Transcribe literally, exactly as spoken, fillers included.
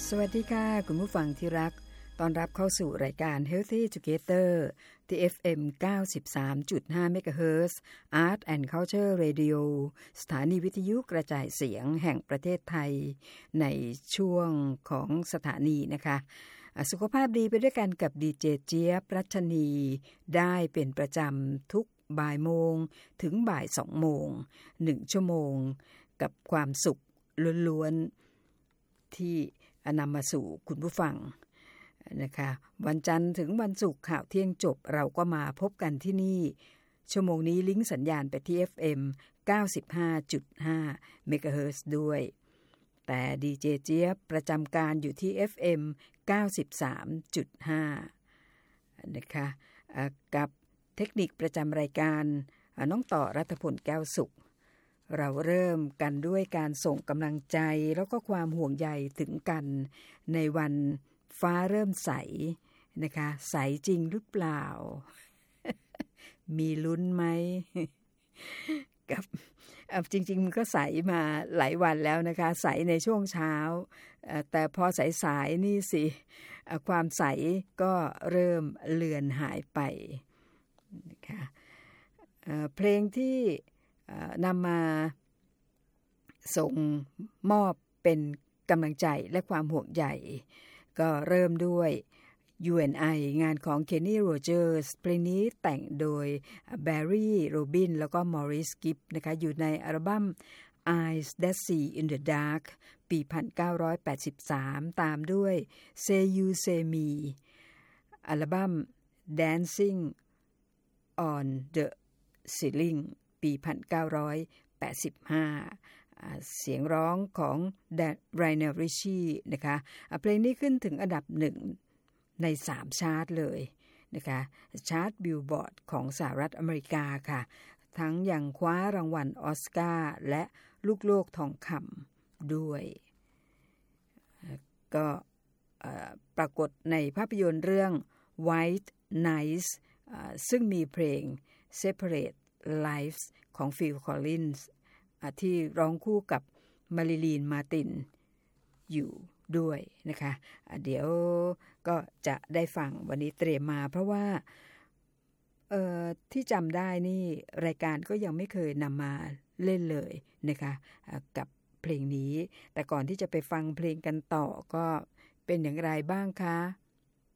สวัสดีค่ะคุณผู้ฟังที่รักต้อนรับเข้าสู่รายการ Healthy Together ที่ เอฟ เอ็ม เก้าสิบสามจุดห้า เมกะเฮิรตซ์ Art and Culture Radio สถานีวิทยุกระจายเสียงแห่งประเทศไทยในช่วงของสถานีนะคะสุขภาพดีไปด้วยกันกับดีเจเจี๊ยบรัชนีได้เป็นประจำทุกบ่ายโมงถึงบ่ายสองโมงหนึ่งชั่วโมงกับความสุขล้วนๆที่นำมาสู่คุณผู้ฟังนะคะวันจันทร์ถึงวันศุกร์ข่าวเที่ยงจบเราก็มาพบกันที่นี่ชั่วโมงนี้ลิงก์สัญญาณไปที่ เอฟ เอ็ม เก้าสิบห้าจุดห้า เมกะเฮิรตซ์ด้วยแต่ดีเจเจี๊ยบประจำการอยู่ที่ เอฟ เอ็ม เก้าสิบสามจุดห้า นะคะกับเทคนิคประจำรายการน้องต่อรัฐพลแก้วสุขเราเริ่มกันด้วยการส่งกำลังใจแล้วก็ความห่วงใยถึงกันในวันฟ้าเริ่มใสนะคะใสจริงหรือเปล่า มีลุ้นไหม กับจริงๆมันก็ใสมาหลายวันแล้วนะคะใสในช่วงเช้าแต่พอสายๆนี่สิความใสก็เริ่มเลือนหายไปนะคะเพลงที่นำมาส่งมอบเป็นกำลังใจและความห่วงใยก็เริ่มด้วย ยู เอ็น ไอ งานของ Kenny Rogers เพลงนี้แต่งโดย Barry Rubin แล้วก็ Maurice Gibb นะคะอยู่ในอัลบั้ม Eyes That See in the Dark ปี หนึ่งพันเก้าร้อยแปดสิบสาม ตามด้วย Say You Say Me อัลบั้ม Dancing on the Ceiling ปี หนึ่งพันเก้าร้อยแปดสิบห้า เสียงร้องของ Lionel Richie นะคะเพลงนี้ขึ้นถึงอันดับหนึ่งในสามชาร์ตเลยนะคะชาร์ตบิลบอร์ดของสหรัฐอเมริกาค่ะทั้งยังคว้ารางวัลออสการ์และลูกโลกทองคำด้วยก็ปรากฏในภาพยนตร์เรื่อง White Nights ซึ่งมีเพลง Separate Lives ของ Phil Collins ที่ร้องคู่กับมาริลีนมาตินอยู่ด้วยนะคะเดี๋ยวก็จะได้ฟังวันนี้เตรียมมาเพราะว่าเอ่อที่จำได้นี่รายการก็ยังไม่เคยนำมาเล่นเลยนะคะกับเพลงนี้แต่ก่อนที่จะไปฟังเพลงกันต่อก็เป็นอย่างไรบ้างคะ